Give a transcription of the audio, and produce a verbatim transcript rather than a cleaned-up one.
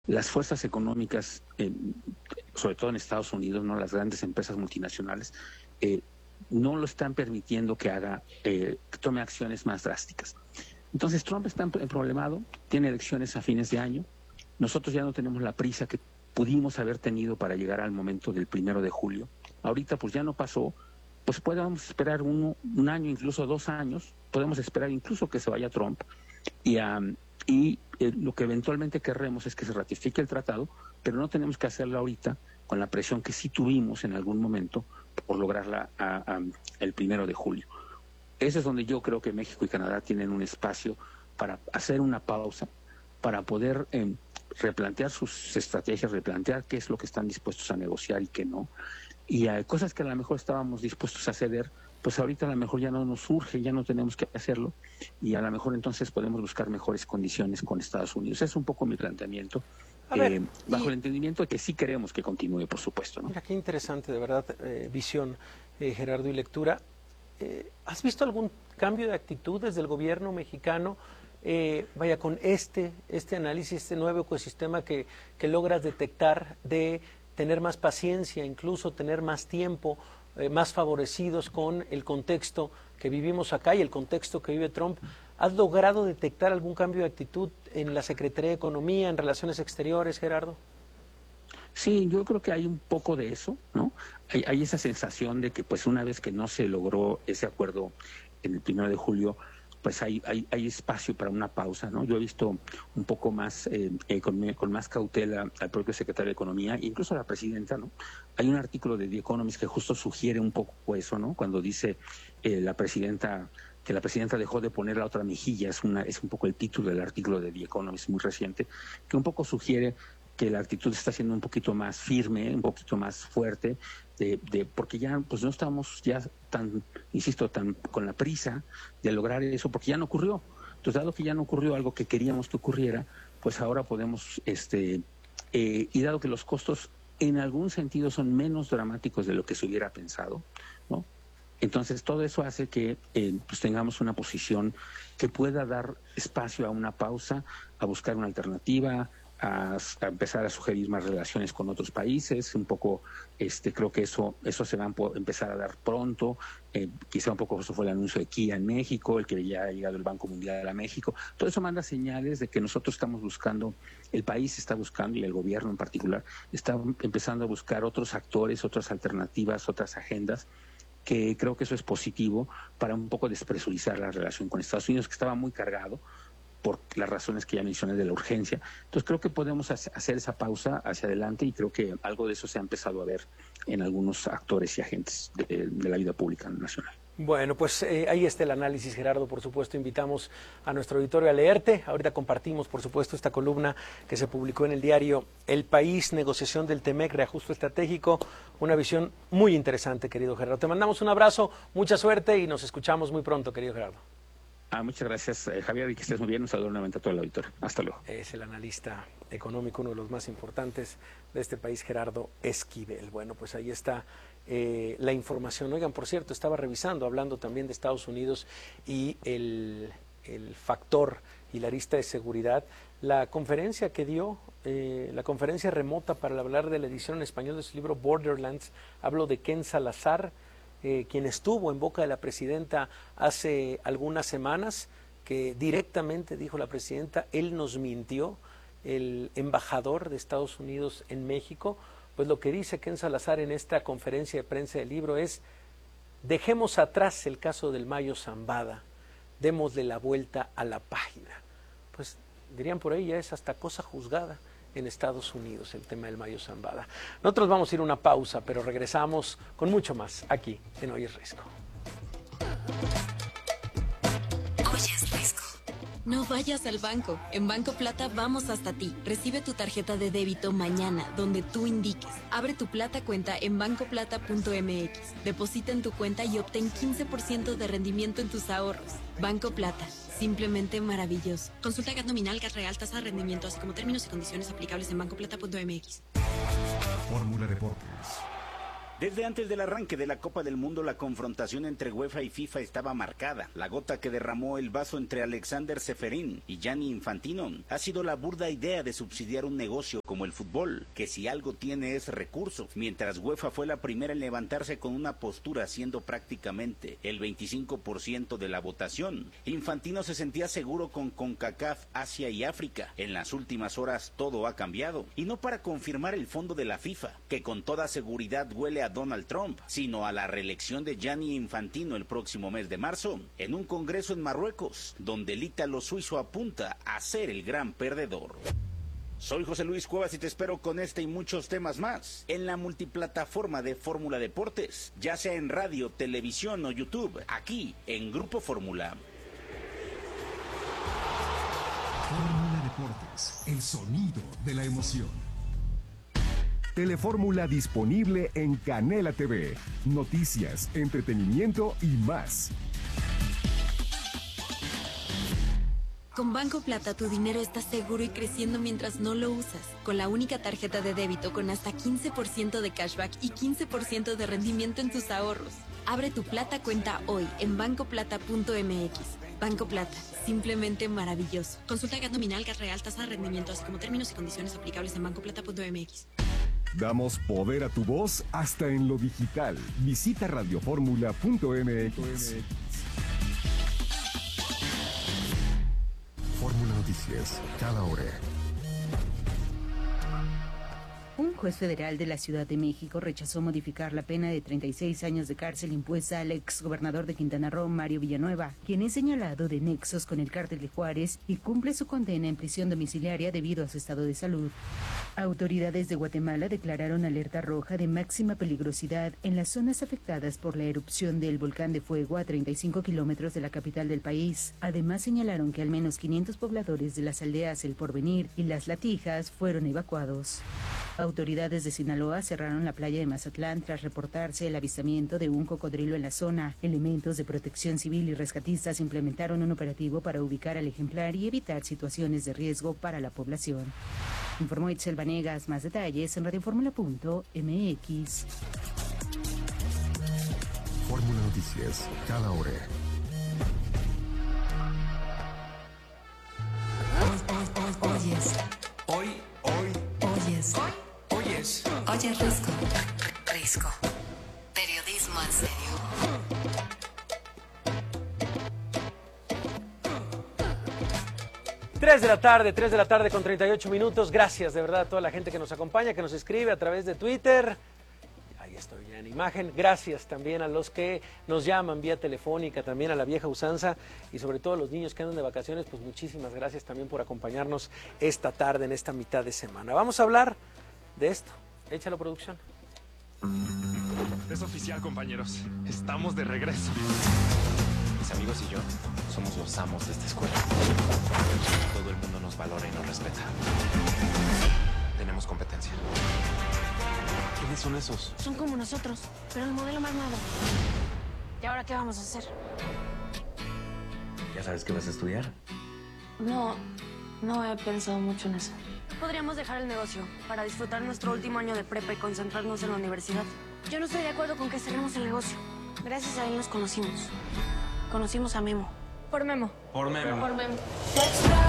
las fuerzas económicas, eh, sobre todo en Estados Unidos, no las grandes empresas multinacionales, eh, no lo están permitiendo que haga, eh, que tome acciones más drásticas. Entonces Trump está problemado, tiene elecciones a fines de año, nosotros ya no tenemos la prisa que pudimos haber tenido para llegar al momento del primero de julio. Ahorita pues ya no pasó, pues podemos esperar uno, un año, incluso dos años, podemos esperar incluso que se vaya Trump y, um, y eh, lo que eventualmente querremos es que se ratifique el tratado, pero no tenemos que hacerlo ahorita con la presión que sí tuvimos en algún momento por lograrla a, a, el primero de julio. Ese es donde yo creo que México y Canadá tienen un espacio para hacer una pausa, para poder eh, replantear sus estrategias, replantear qué es lo que están dispuestos a negociar y qué no. Y hay cosas que a lo mejor estábamos dispuestos a ceder, pues ahorita a lo mejor ya no nos surge, ya no tenemos que hacerlo, y a lo mejor entonces podemos buscar mejores condiciones con Estados Unidos. Es un poco mi planteamiento, a ver, eh, bajo y... el entendimiento de que sí queremos que continúe, por supuesto, ¿no? Mira, qué interesante, de verdad, eh, visión, eh, Gerardo, y lectura. Eh, ¿Has visto algún cambio de actitud desde el gobierno mexicano? Eh, vaya, con este, este análisis, este nuevo ecosistema que, que logras detectar, de tener más paciencia, incluso tener más tiempo, eh, más favorecidos con el contexto que vivimos acá y el contexto que vive Trump. ¿Has logrado detectar algún cambio de actitud en la Secretaría de Economía, en Relaciones Exteriores, Gerardo? Sí, yo creo que hay un poco de eso, ¿no? Hay, hay esa sensación de que pues una vez que no se logró ese acuerdo en el primero de julio, pues hay, hay, hay espacio para una pausa, ¿no? Yo he visto un poco más, eh, eh, con, con más cautela al propio secretario de Economía, incluso a la presidenta, ¿no? Hay un artículo de The Economist que justo sugiere un poco eso, ¿no? Cuando dice eh, la presidenta, que la presidenta dejó de poner la otra mejilla, es, una, es un poco el título del artículo de The Economist muy reciente, que un poco sugiere que la actitud está siendo un poquito más firme, un poquito más fuerte, de, de, porque ya pues no estamos ya tan, insisto, tan con la prisa de lograr eso, porque ya no ocurrió. Entonces, dado que ya no ocurrió algo que queríamos que ocurriera, pues ahora podemos, este, eh, y dado que los costos en algún sentido son menos dramáticos de lo que se hubiera pensado, ¿no? Entonces, todo eso hace que eh, pues tengamos una posición que pueda dar espacio a una pausa, a buscar una alternativa, A, a empezar a sugerir más relaciones con otros países, un poco, este, creo que eso, eso se va a empezar a dar pronto, eh, quizá un poco eso fue el anuncio de Kia en México, el que ya ha llegado el Banco Mundial a México, todo eso manda señales de que nosotros estamos buscando, el país está buscando, y el gobierno en particular, está empezando a buscar otros actores, otras alternativas, otras agendas, que creo que eso es positivo para un poco despresurizar la relación con Estados Unidos, que estaba muy cargado por las razones que ya mencioné de la urgencia. Entonces creo que podemos hacer esa pausa hacia adelante y creo que algo de eso se ha empezado a ver en algunos actores y agentes de, de la vida pública nacional. Bueno, pues eh, ahí está el análisis, Gerardo. Por supuesto, invitamos a nuestro auditorio a leerte. Ahorita compartimos, por supuesto, esta columna que se publicó en el diario El País, negociación del T-MEC, reajuste estratégico. Una visión muy interesante, querido Gerardo. Te mandamos un abrazo, mucha suerte y nos escuchamos muy pronto, querido Gerardo. Ah, muchas gracias, eh, Javier, y que estés muy bien. Un saludo nuevamente a todo el auditorio. Hasta luego. Es el analista económico, uno de los más importantes de este país, Gerardo Esquivel. Bueno, pues ahí está eh, la información. Oigan, por cierto, estaba revisando, hablando también de Estados Unidos y el, el factor y la arista de seguridad, la conferencia que dio, eh, la conferencia remota para hablar de la edición en español de su libro Borderlands. Hablo de Ken Salazar, Eh, quien estuvo en boca de la presidenta hace algunas semanas, que directamente dijo la presidenta, él nos mintió, el embajador de Estados Unidos en México. Pues lo que dice Ken Salazar en esta conferencia de prensa del libro es: dejemos atrás el caso del Mayo Zambada, démosle la vuelta a la página. Pues dirían por ahí, ya es hasta cosa juzgada en Estados Unidos el tema del Mayo Zambada. Nosotros vamos a ir a una pausa, pero regresamos con mucho más aquí en Hoy es Riesgo. Hoy es Riesgo. No vayas al banco. En Banco Plata vamos hasta ti. Recibe tu tarjeta de débito mañana, donde tú indiques. Abre tu Plata cuenta en banco plata punto m x. Deposita en tu cuenta y obtén quince por ciento de rendimiento en tus ahorros. Banco Plata. Simplemente maravilloso. Consulta G A T nominal, G A T real, tasa de rendimiento, así como términos y condiciones aplicables en banco plata punto m x. Fórmula Deportes. Desde antes del arranque de la Copa del Mundo, la confrontación entre UEFA y FIFA estaba marcada. La gota que derramó el vaso entre Alexander Ceferín y Gianni Infantino ha sido la burda idea de subsidiar un negocio como el fútbol, que si algo tiene es recurso, mientras UEFA fue la primera en levantarse con una postura siendo prácticamente el veinticinco por ciento de la votación. Infantino se sentía seguro con CONCACAF, Asia y África. En las últimas horas todo ha cambiado, y no para confirmar el fondo de la FIFA, que con toda seguridad huele a Donald Trump, sino a la reelección de Gianni Infantino el próximo mes de marzo, en un congreso en Marruecos, donde el ítalo suizo apunta a ser el gran perdedor. Soy José Luis Cuevas y te espero con este y muchos temas más en la multiplataforma de Fórmula Deportes, ya sea en radio, televisión o YouTube, aquí en Grupo Fórmula. Fórmula Deportes, el sonido de la emoción. Telefórmula disponible en Canela T V. Noticias, entretenimiento y más. Con Banco Plata tu dinero está seguro y creciendo mientras no lo usas. Con la única tarjeta de débito con hasta quince por ciento de cashback y quince por ciento de rendimiento en tus ahorros. Abre tu Plata cuenta hoy en banco plata punto m x. Banco Plata, simplemente maravilloso. Consulta G A T nominal, G A T real, tasa de rendimiento, así como términos y condiciones aplicables en banco plata punto m x. Damos poder a tu voz hasta en lo digital. Visita radio fórmula punto m x. Fórmula Noticias, cada hora. Un juez federal de la Ciudad de México rechazó modificar la pena de treinta y seis años de cárcel impuesta al exgobernador de Quintana Roo, Mario Villanueva, quien es señalado de nexos con el cártel de Juárez y cumple su condena en prisión domiciliaria debido a su estado de salud. Autoridades de Guatemala declararon alerta roja de máxima peligrosidad en las zonas afectadas por la erupción del volcán de fuego a treinta y cinco kilómetros de la capital del país. Además señalaron que al menos quinientos pobladores de las aldeas El Porvenir y Las Latijas fueron evacuados. Autoridades de Sinaloa cerraron la playa de Mazatlán tras reportarse el avistamiento de un cocodrilo en la zona. Elementos de protección civil y rescatistas implementaron un operativo para ubicar al ejemplar y evitar situaciones de riesgo para la población. Informó Itzel Vanegas. Más detalles en radio fórmula punto m x. Fórmula Noticias, cada hora. Oyes. Hoy, hoy, Oyes. hoy, oyes. Oyes Risco. Risco. Periodismo en serio. Tres de la tarde, tres de la tarde con treinta y ocho minutos. Gracias de verdad a toda la gente que nos acompaña, que nos escribe a través de Twitter. Ahí estoy ya en imagen. Gracias también a los que nos llaman vía telefónica, también a la vieja usanza y sobre todo a los niños que andan de vacaciones. Pues muchísimas gracias también por acompañarnos esta tarde, en esta mitad de semana. Vamos a hablar de esto. Échalo, producción. Es oficial, compañeros. Estamos de regreso. Mis amigos y yo somos los amos de esta escuela. Todo el mundo nos valora y nos respeta. Tenemos competencia. ¿Quiénes son esos? Son como nosotros, pero el modelo más nuevo. ¿Y ahora qué vamos a hacer? ¿Ya sabes qué vas a estudiar? No, no he pensado mucho en eso. Podríamos dejar el negocio para disfrutar nuestro último año de prepa y concentrarnos en la universidad. Yo no estoy de acuerdo con que cerremos el negocio. Gracias a él nos conocimos. Conocimos a Memo. Por Memo. Por Memo. Por Memo.